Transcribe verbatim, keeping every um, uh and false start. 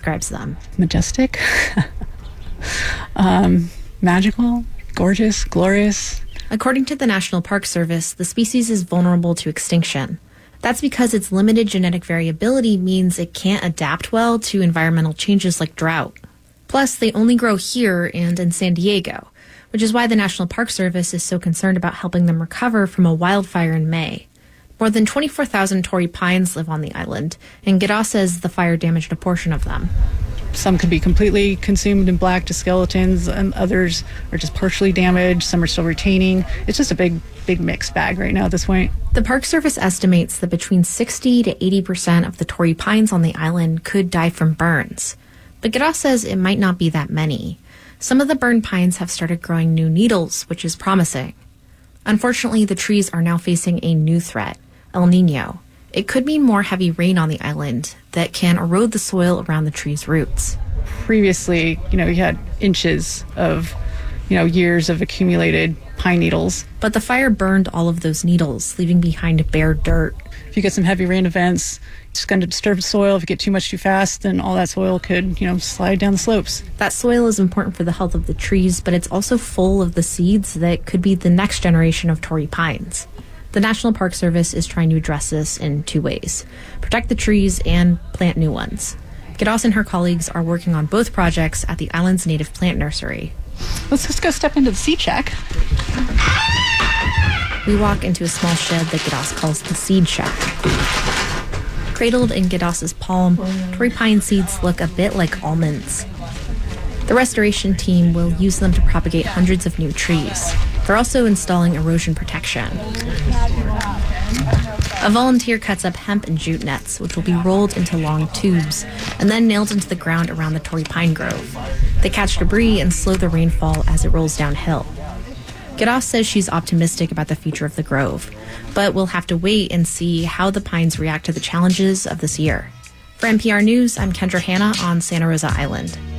describes them. Majestic, um, magical, gorgeous, glorious. According to the National Park Service, the species is vulnerable to extinction. That's because its limited genetic variability means it can't adapt well to environmental changes like drought. Plus, they only grow here and in San Diego, which is why the National Park Service is so concerned about helping them recover from a wildfire in May. More than twenty-four thousand Torrey pines live on the island, and Gedas says the fire damaged a portion of them. Some could be completely consumed in black to skeletons, and others are just partially damaged. Some are still retaining. It's just a big, big mixed bag right now at this point. The Park Service estimates that between sixty to eighty percent of the Torrey pines on the island could die from burns. But Gedas says it might not be that many. Some of the burned pines have started growing new needles, which is promising. Unfortunately, the trees are now facing a new threat, El Nino. It could mean more heavy rain on the island that can erode the soil around the tree's roots. Previously, you know, you had inches of, you know, years of accumulated pine needles. But the fire burned all of those needles, leaving behind bare dirt. If you get some heavy rain events, it's going to disturb the soil. If you get too much too fast, then all that soil could, you know, slide down the slopes. That soil is important for the health of the trees, but it's also full of the seeds that could be the next generation of Torrey pines. The National Park Service is trying to address this in two ways: protect the trees and plant new ones. Gedas and her colleagues are working on both projects at the island's native plant nursery. Let's just go step into the seed shack. We walk into a small shed that Gedas calls the seed shack. Cradled in Gedas's palm, Torrey pine seeds look a bit like almonds. The restoration team will use them to propagate hundreds of new trees. They're also installing erosion protection. A volunteer cuts up hemp and jute nets, which will be rolled into long tubes and then nailed into the ground around the Torrey pine grove. They catch debris and slow the rainfall as it rolls downhill. Gedas says she's optimistic about the future of the grove, but we'll have to wait and see how the pines react to the challenges of this year. For N P R News, I'm Kendra Hanna on Santa Rosa Island.